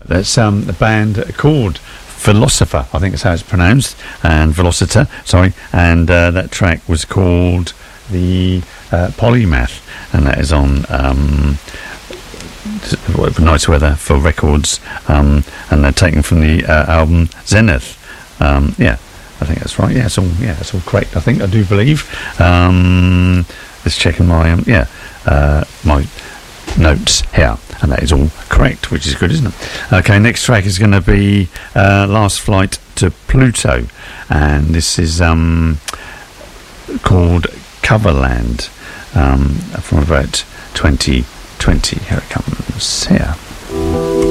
that's a band called Philosopher, I think that's how it's pronounced, and Velociter, sorry, and that track was called the Polymath, and that is on Nice Weather for Records, and they're taken from the album Zenith. Yeah, I think that's right. Yeah, it's all correct. I think I do believe. Just checking my my notes here, and that is all correct, which is good, isn't it? Okay, next track is going to be Last Flight to Pluto, and this is called Coverland, from about 2020. Here it comes here.